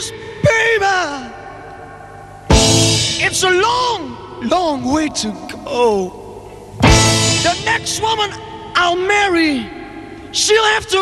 years, baby. It's a long, long way to go. The next woman I'll marry, she'll have to